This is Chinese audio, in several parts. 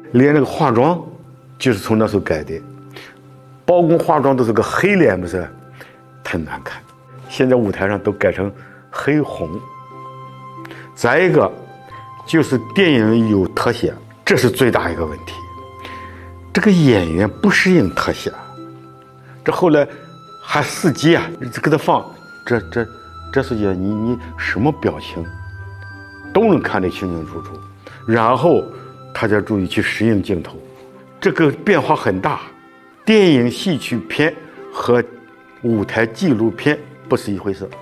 连那个化妆就是从那时候改的，包公化妆都是个黑脸，不是太难看。现在舞台上都改成黑红。再一个就是电影有特写，这是最大一个问题。这个演员不适应特写，这后来还司机啊，给他放这是也你什么表情都能看得清清楚楚，然后他才注意去适应镜头，这个变化很大。电影戏曲片和舞台纪录片不是一回事。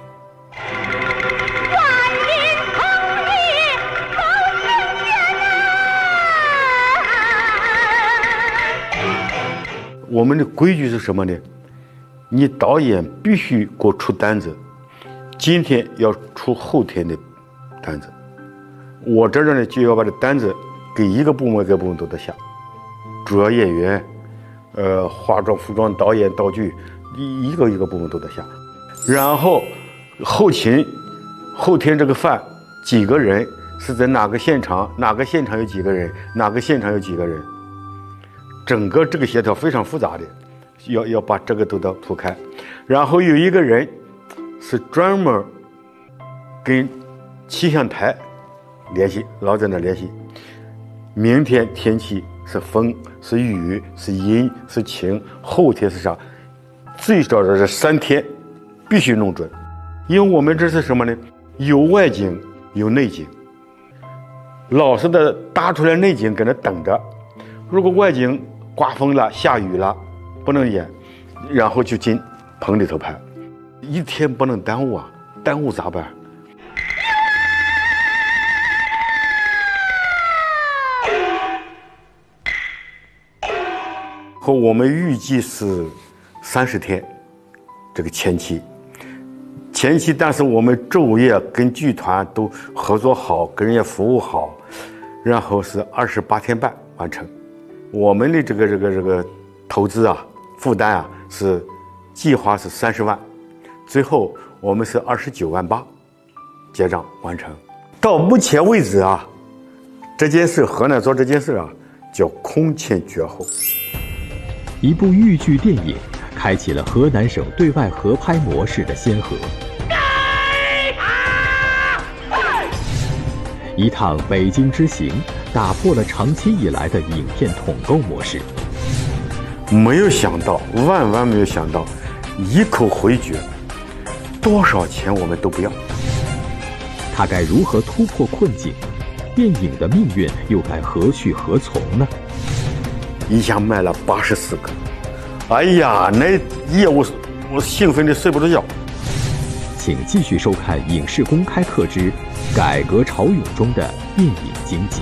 我们的规矩是什么呢？你导演必须给我出单子，今天要出后天的单子，我这呢就要把这单子给一个部门都得下，主要演员、化妆、服装、导演、道具，一个部门都得下。然后后勤，后天这个饭几个人是在哪个现场，哪个现场有几个人，哪个现场有几个人。整个这个协调非常复杂的，要把这个都得铺开。然后有一个人是专门跟气象台联系，老在那联系，明天天气是风是雨是阴是晴，后天是啥，最少的这3天必须弄准。因为我们这是什么呢？有外景有内景，老实的搭出来内景搁那等着，如果外景刮风了下雨了不能演，然后就进棚里头拍，一天不能耽误啊，耽误咋办？和我们预计是30天，这个前期，但是我们昼夜跟剧团都合作好，跟人家服务好，然后是28天半完成。我们的这个投资啊，负担啊是计划是30万，最后我们是29万8结账完成。到目前为止啊，这件事河南做这件事啊叫空前绝后。 一部豫剧电影开启了河南省对外合拍模式的先河。一趟北京之行打破了长期以来的影片统购模式。 没有想到，万没有想到，一口回绝，多少钱我们都不要。 他该如何突破困境？电影的命运又该何去何从呢？ 一下卖了84个，哎呀，那业务我兴奋的睡不着觉。 请继续收看《影视公开课之改革潮涌中的电影经济》。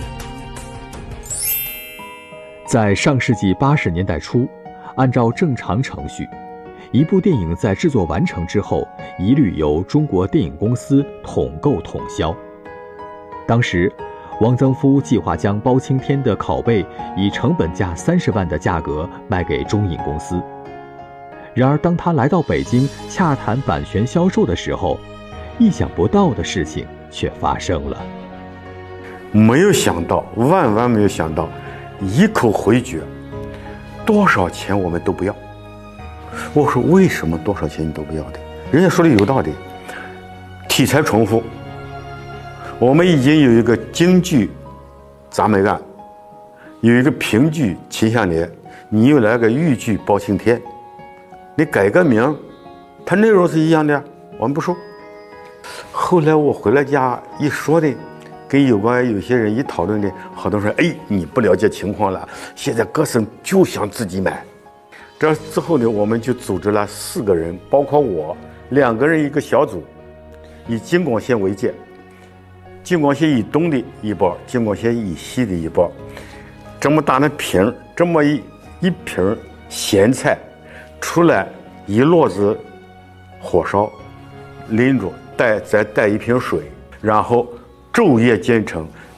在上世纪80年代初，按照正常程序，一部电影在制作完成之后，一律由中国电影公司统购统销。当时，汪曾祜计划将包青天的拷贝以成本价30万的价格卖给中影公司。然而，当他来到北京洽谈版权销售的时候，意想不到的事情却发生了。 没有想到，万没有想到，一口回绝，多少钱我们都不要。我说为什么多少钱你都不要的？人家说的有道理，题材重复。我们已经有一个京剧铡美案，有一个评剧秦香莲，你又来个豫剧包青天，你改个名，它内容是一样的，我们不说。后来我回了家一说的，跟有些人一讨论的，好多人说，哎，你不了解情况了，现在各省就想自己买。这之后呢，我们就组织了4个人，包括我2个人一个小组，以京广线为界，京广线以东的一包，京广线以西的一包，这么大的瓶，这么一瓶咸菜，出来一摞子火烧，拎着再带一瓶水，然后昼夜兼程，